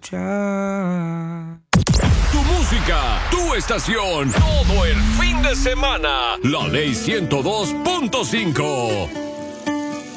escuchar. Tu música, tu estación, todo el fin de semana. La Ley 102.5.